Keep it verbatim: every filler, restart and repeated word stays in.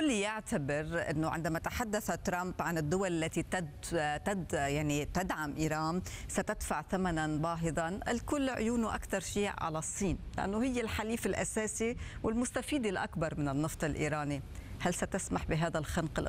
الكل يعتبر أنه عندما تحدث ترامب عن الدول التي تد تد يعني تدعم إيران ستدفع ثمنا باهظا، الكل عيونه أكثر شيء على الصين لأنه هي الحليف الأساسي والمستفيد الأكبر من النفط الإيراني. هل ستسمح بهذا الخنق